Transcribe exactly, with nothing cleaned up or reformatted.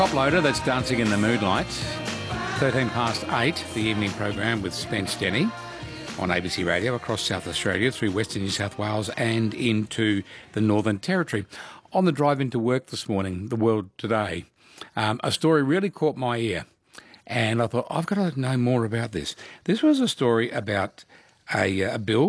Top Loader, that's Dancing in the Moonlight. thirteen past eight, the evening program with Spence Denny on A B C Radio across South Australia, through Western New South Wales and into the Northern Territory. On the drive into work this morning, The World Today, um, a story really caught my ear, and I thought, I've got to know more about this. This was a story about a, a bill